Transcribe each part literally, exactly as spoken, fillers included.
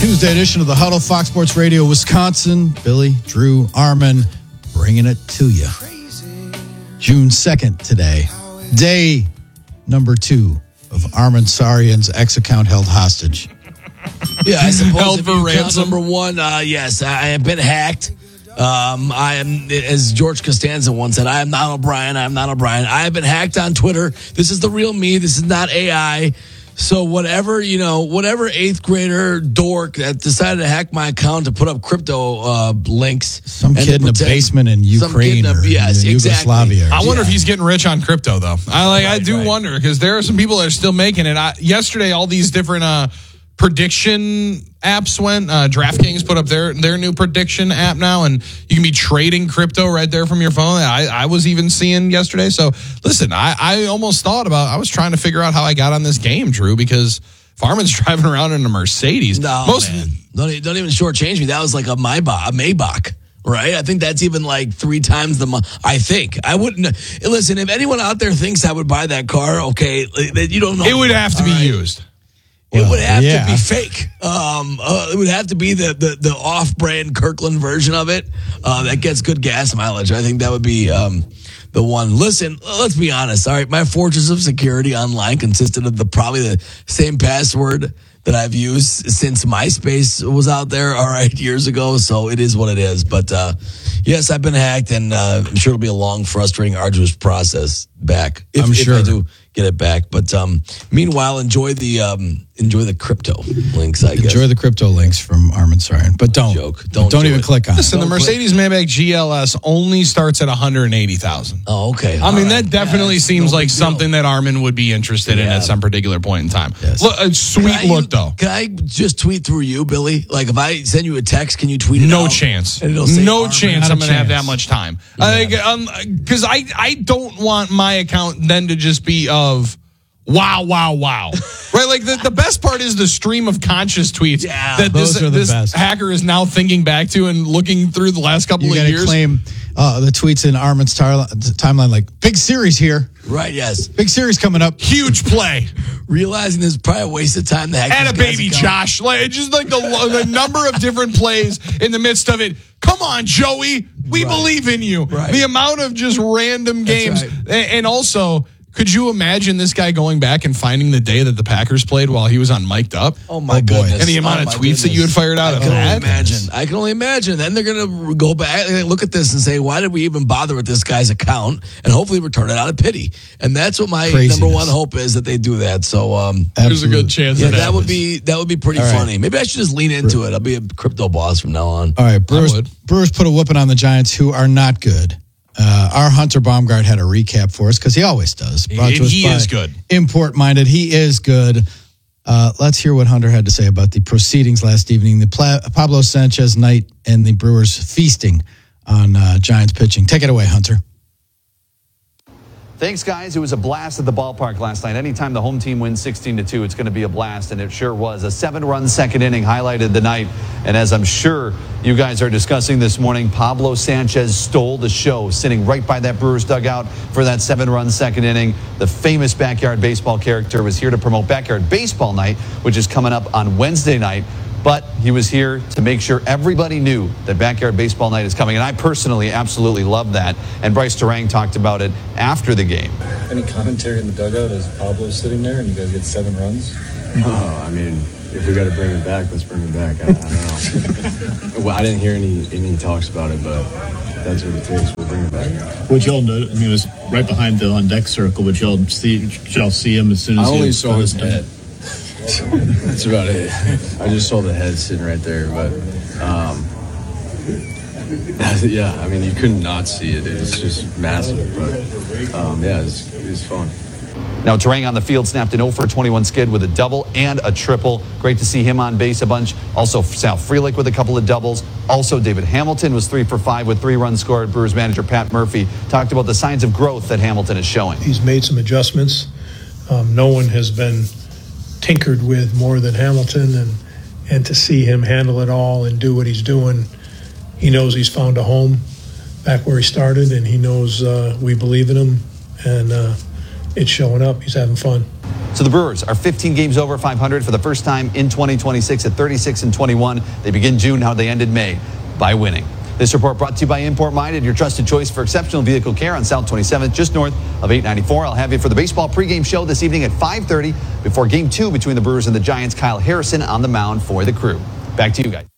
Tuesday edition of the Huddle, Fox Sports Radio, Wisconsin. Billy, Drew, Armin, bringing it to you. June second today. Day number two of Armin Sarian's X account held hostage. Yeah, I suppose held if for you count ransom. number one, uh, yes, I have been hacked. Um, I am, as George Costanza once said, I am not O'Brien. I am not O'Brien. I have been hacked on Twitter. This is the real me. This is not A I. So whatever, you know, whatever eighth grader dork that decided to hack my account to put up crypto uh, links. Some and kid in a pretend- basement in some kid Ukraine in a- or yes, Yugoslavia. exactly. I wonder Yeah. if he's getting rich on crypto, though. I like. I Right, do right. wonder because there are some people that are still making it. I, yesterday, all these different uh, prediction apps went. Uh, DraftKings put up their their new prediction app now, and you can be trading crypto right there from your phone. I, I was even seeing yesterday. So listen, I, I almost thought about. I was trying to figure out how I got on this game, Drew, because Farman's driving around in a Mercedes. No, Most man. Don't, e- don't even shortchange me. That was like a Maybach, a Maybach, right? I think that's even like three times the money. I think. I wouldn't. Listen, if anyone out there thinks I would buy that car, okay, then you don't know. it would have to be All right? used. It Well, would have yeah. to be fake. Um, uh, it would have to be the, the, the off-brand Kirkland version of it uh, that gets good gas mileage. I think that would be um, the one. Listen, let's be honest. All right, my fortress of security online consisted of the probably the same password that I've used since MySpace was out there, all right, years ago. So it is what it is. But uh, yes, I've been hacked, and uh, I'm sure it'll be a long, frustrating, arduous process back. If, I'm if sure. I do get it back. But um, meanwhile, enjoy the um, enjoy the crypto links. I guess. Enjoy the crypto links from Armin Sarian, but don't Joke. don't, Don't do even it. click on Listen, it. the Mercedes Maybach G L S only starts at one hundred eighty thousand. Oh, okay. I All mean, right. that definitely Yeah, seems no like big deal. something that Armin would be interested in Yeah. at some particular point in time. Yes. Look, a sweet Can I- look, though. Can I just tweet through you, Billy? Like, if I send you a text, can you tweet it No out? chance. And it'll say No Armin. chance Not a I'm going to have chance. that much time. Because um, 'cause I, I don't want my account then to just be of wow, wow, wow. Right? Like, the, the best part is the stream of conscious tweets Yeah, that this, those are the this best. hacker is now thinking back to and looking through the last couple You of got to years. claim uh, the tweets in Armin's tar- timeline like, big series here. Right, yes. Big series coming up. Huge play. Realizing this is probably a waste of time to hack And a this guy's baby account. Josh. Like, it's just like the, the number of different plays in the midst of it. Come on, Joey. We Right. believe in you. Right. The amount of just random That's games. right. A- And also, could you imagine this guy going back and finding the day that the Packers played while he was on mic'd up? Oh, my Oh, boy. goodness. And the amount Oh, of my tweets that goodness. you had fired out I of can only that? imagine. I can only imagine. Then they're going to go back and look at this and say, why did we even bother with this guy's account? And hopefully return it out of pity. And that's what my Craziness. number one hope is, that they do that. So, um, There's a Absolutely. good chance yeah, that, that would happens. be that would be pretty All right. funny. Maybe I should just lean into it. I'll be a crypto boss from now on. All right, Brewers, would. Brewers put a whooping on the Giants, who are not good. Uh, our Hunter Baumgart had a recap for us because he always does. Brought to And us he by is good. Import minded. He is good. Uh, let's hear what Hunter had to say about the proceedings last evening, the Pla- Pablo Sanchez night, and the Brewers feasting on uh, Giants pitching. Take it away, Hunter. Thanks, guys. It was a blast at the ballpark last night. Anytime the home team wins sixteen to two, it's going to be a blast, and it sure was. A seven-run second inning highlighted the night, and as I'm sure you guys are discussing this morning, Pablo Sanchez stole the show, sitting right by that Brewers dugout for that seven-run second inning. The famous backyard baseball character was here to promote Backyard Baseball Night, which is coming up on Wednesday night. But he was here to make sure everybody knew that Backyard Baseball Night is coming. And I personally absolutely love that. And Bryce Durang talked about it after the game. Any commentary in the dugout as Pablo's sitting there and you guys get seven runs? Oh, I mean, if we got to bring it back, let's bring it back. I, I don't know. Well, I didn't hear any any talks about it, but that's what it takes. We'll bring it back. What y'all know? I mean, it was right behind the on deck circle. But y'all see, did y'all see him as soon as I he only was saw his done? head. That's about it. I just saw the head sitting right there, but um, yeah, I mean, you couldn't not see it. It was just massive, but um, yeah, it's it's fun. Now, Durang on the field snapped an oh for twenty-one skid with a double and a triple. Great to see him on base a bunch. Also, Sal Frelick with a couple of doubles. Also, David Hamilton was three for five with three runs scored. Brewers manager Pat Murphy talked about the signs of growth that Hamilton is showing. He's made some adjustments. Um, no one has been tinkered with more than Hamilton, and and to see him handle it all and do what he's doing, he knows he's found a home back where he started, and he knows uh, we believe in him, and uh, it's showing up. He's having fun. So the Brewers are fifteen games over five hundred for the first time in twenty twenty-six at thirty-six and twenty-one. They begin June how they ended May, by winning. This report brought to you by Import Minded, your trusted choice for exceptional vehicle care on South twenty-seventh, just north of eight ninety-four. I'll have you for the baseball pregame show this evening at five thirty before game two between the Brewers and the Giants. Kyle Harrison on the mound for the Crew. Back to you guys.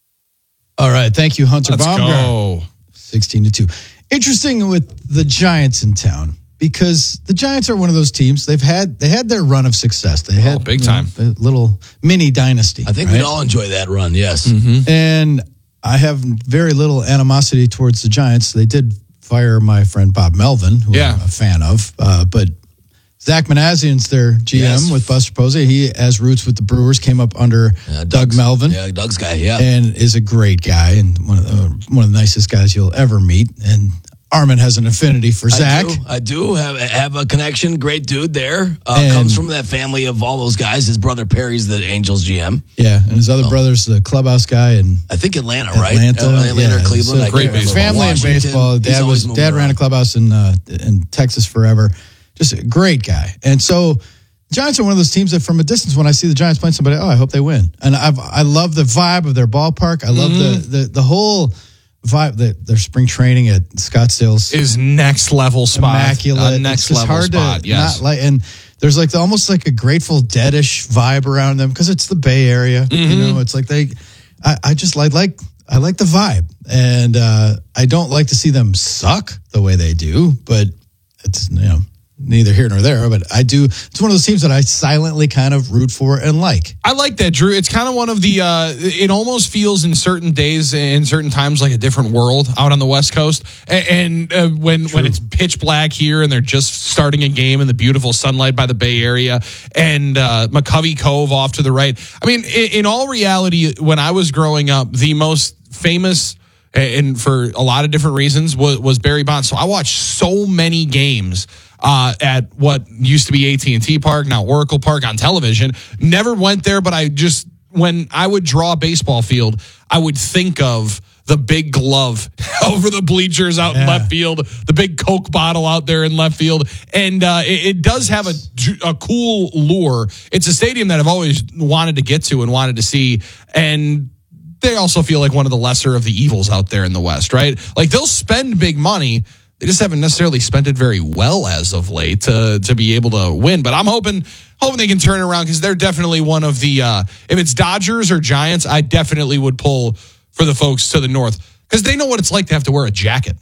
All right. Thank you, Hunter Let's Baumgartner. go. sixteen to two. Interesting with the Giants in town because the Giants are one of those teams. They've had they had their run of success. They had Oh, big you know, time. a little mini dynasty. I think right? we'd all enjoy that run, yes. Mm-hmm. And I have very little animosity towards the Giants. They did fire my friend Bob Melvin, who Yeah. I'm a fan of. Uh, but Zach Manassian's their G M Yes. with Buster Posey. He has roots with the Brewers, came up under Yeah, Doug Doug's- Melvin. Yeah, Doug's guy, yeah. And is a great guy and one of the one of the nicest guys you'll ever meet. And Armin has an affinity for Zach. I do, I do have, have a connection. Great dude there. Uh, And- comes from that family of all those guys. His brother Perry's the Angels G M. Yeah, and his other Oh. brother's the clubhouse guy in I think Atlanta, right? Atlanta, Uh, Atlanta or yeah. Cleveland. So I great can't remember. baseball. family in Washington. baseball. He's Dad always was moving dad ran a around. clubhouse in uh, in Texas forever. Just a great guy. And so Giants are one of those teams that from a distance when I see the Giants playing somebody, oh, I hope they win. And I've I love the vibe of their ballpark. I love Mm-hmm. the, the the whole vibe that their spring training at Scottsdale's Is next level spot. immaculate. A next it's just level hard spot, to yes. not like. And there's like the, almost like a Grateful Dead-ish vibe around them because it's the Bay Area. Mm-hmm. You know, it's like they. I, I just like like I like the vibe, and uh, I don't like to see them suck the way they do. But it's you know neither here nor there. But I do. It's one of those teams that I silently kind of root for and like. I like that, Drew. It's kind of one of the, uh, it almost feels in certain days, in certain times, like a different world out on the West Coast. And, and uh, when, when it's pitch black here and they're just starting a game in the beautiful sunlight by the Bay Area and uh, McCovey Cove off to the right. I mean, in, in all reality, when I was growing up, the most famous, and for a lot of different reasons, was, was Barry Bonds. So I watched so many games uh, at what used to be A T and T Park, now Oracle Park on television. Never went there, but I just, when I would draw a baseball field, I would think of the big glove over the bleachers out in Yeah. left field, the big Coke bottle out there in left field. And uh, it, it does have a, a cool lure. It's a stadium that I've always wanted to get to and wanted to see. And they also feel like one of the lesser of the evils out there in the West, right? Like they'll spend big money. They just haven't necessarily spent it very well as of late to to be able to win. But I'm hoping hoping they can turn it around because they're definitely one of the, uh, if it's Dodgers or Giants, I definitely would pull for the folks to the north because they know what it's like to have to wear a jacket.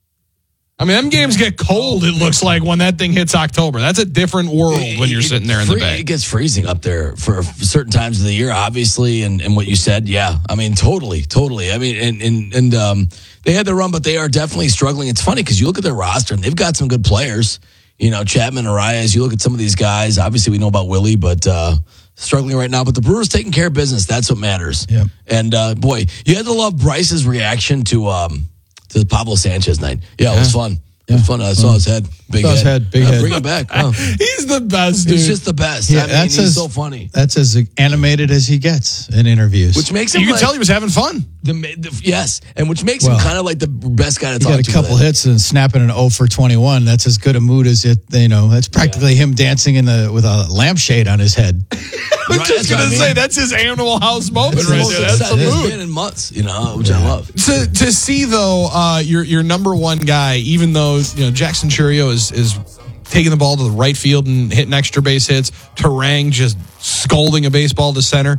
I mean, them games get cold, it looks like, when that thing hits October. That's a different world when you're It- sitting there in the free- Bay. It gets freezing up there for certain times of the year, obviously, and, and what you said, yeah. I mean, totally, totally. I mean, and and, and um, they had their run, but they are definitely struggling. It's funny because you look at their roster, and they've got some good players. You know, Chapman, Arias, you look at some of these guys. Obviously, we know about Willie, but uh, struggling right now. But the Brewers taking care of business. That's what matters. Yeah. And, uh, boy, you had to love Bryce's reaction to, um, to Pablo Sanchez night. Yeah, it was fun. It was fun. I saw his head. Big Saw head. his head, big Uh, head. Bring him back. Oh. He's the best, dude. He's just the best. Yeah, I mean, that's he's as- so funny. That's as animated as he gets in interviews. Which makes him you can like tell he was having fun. the, the yes, and which makes Well, him kind of like the best guy to he talk got a to. couple then. hits and snapping an oh for twenty-one. That's as good a mood as it. You know, that's practically him dancing in the with a lampshade on his head. I was Right, just that's what going I to mean. say, that's his Animal House moment It's the right most there. That's success the it's mood. been in months, you know, which I love. To to see though, uh, your your number one guy, even though you know Jackson Churio is is taking the ball to the right field and hitting extra base hits, Terang just scolding a baseball to center.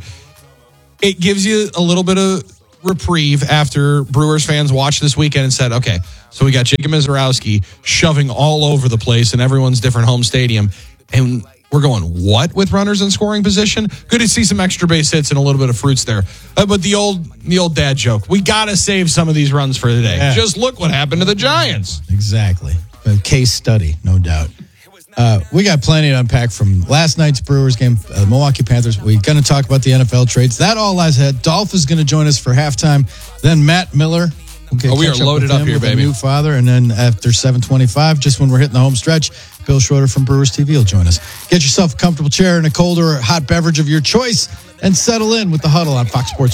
It gives you a little bit of reprieve after Brewers fans watched this weekend and said, okay, so we got Jacob Mizorowski shoving all over the place in everyone's different home stadium, and we're going, what with runners in scoring position? Good to see some extra base hits and a little bit of fruits there. Uh, but the old the old dad joke, we got to save some of these runs for today. Yeah. Just look what happened to the Giants. Exactly. A case study, no doubt. Uh, we got plenty to unpack from last night's Brewers game, uh, Milwaukee Panthers. We're going to talk about the N F L trades. That all lies ahead. Dolph is going to join us for halftime. Then Matt Miller. Okay, Oh, we catch are loaded with up him here, with a baby. New father. And then after seven twenty-five, just when we're hitting the home stretch, Bill Schroeder from Brewers T V will join us. Get yourself a comfortable chair and a cold or hot beverage of your choice and settle in with the Huddle on Fox Sports